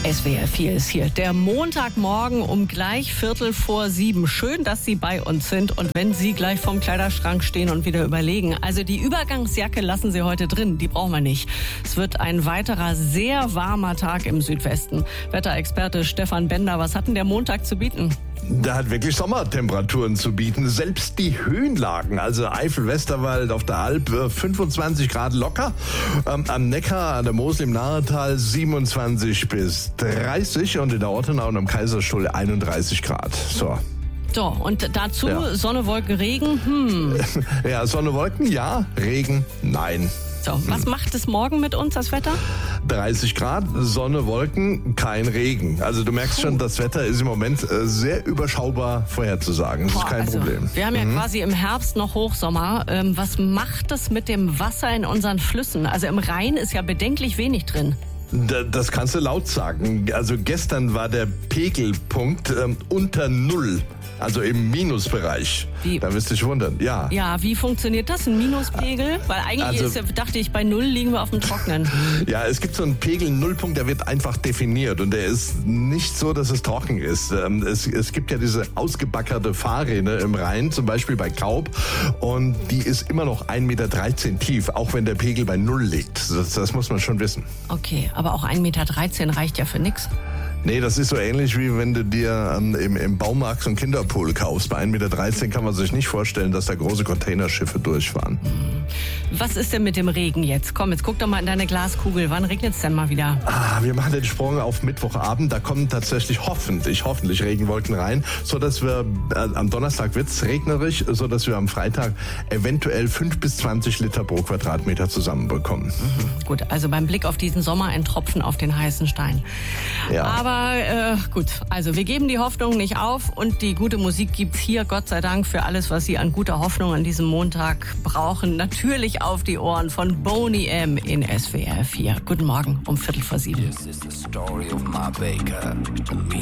SWR 4 ist hier. Der Montagmorgen um gleich 6:45. Schön, dass Sie bei uns sind. Und wenn Sie gleich vorm Kleiderschrank stehen und wieder überlegen, also die Übergangsjacke lassen Sie heute drin, die brauchen wir nicht. Es wird ein weiterer sehr warmer Tag im Südwesten. Wetterexperte Stefan Bender, was hat denn der Montag zu bieten? Der hat wirklich Sommertemperaturen zu bieten. Selbst die Höhenlagen, also Eifel-Westerwald auf der Alp, 25 Grad locker. Am Neckar, an der Mosel im Nahetal 27 bis 30 und in der Ortenau und am Kaiserstuhl 31 Grad. So, und dazu Ja. Sonne, Wolken, Regen. Ja, Sonne, Wolken, ja, Regen, nein. So, was macht es morgen mit uns, das Wetter? 30 Grad, Sonne, Wolken, kein Regen. Also du merkst schon, das Wetter ist im Moment sehr überschaubar vorherzusagen. Das ist kein Problem. Wir haben ja quasi im Herbst noch Hochsommer. Was macht es mit dem Wasser in unseren Flüssen? Also im Rhein ist ja bedenklich wenig drin. Das kannst du laut sagen. Also gestern war der Pegelpunkt unter Null. Also im Minusbereich. Wie? Da wirst du dich wundern. Ja. Ja, wie funktioniert das, ein Minuspegel? Weil eigentlich dachte ich, bei Null liegen wir auf dem Trocknen. Ja, es gibt so einen Pegel-Nullpunkt, der wird einfach definiert und der ist nicht so, dass es trocken ist. Es gibt ja diese ausgebackerte Fahrrinne im Rhein, zum Beispiel bei Kaub, und die ist immer noch 1,13 Meter tief, auch wenn der Pegel bei Null liegt. Das muss man schon wissen. Okay, aber auch 1,13 Meter reicht ja für nix. Nee, das ist so ähnlich wie wenn du dir im Baumarkt so einen Kinderpool kaufst. Bei 1,13 Meter kann man sich nicht vorstellen, dass da große Containerschiffe durchfahren. Was ist denn mit dem Regen jetzt? Komm, jetzt guck doch mal in deine Glaskugel. Wann regnet es denn mal wieder? Wir machen den Sprung auf Mittwochabend. Da kommen tatsächlich hoffentlich Regenwolken rein, sodass wir am Donnerstag wird's regnerisch, sodass wir am Freitag eventuell 5 bis 20 Liter pro Quadratmeter zusammenbekommen. Gut, also beim Blick auf diesen Sommer ein Tropfen auf den heißen Stein. Ja. Aber gut, also wir geben die Hoffnung nicht auf und die gute Musik gibt's hier, Gott sei Dank, für alles, was Sie an guter Hoffnung an diesem Montag brauchen. Natürlich auf die Ohren von Boney M. in SWR 4. Guten Morgen um 6:45. This is the story of my baker and me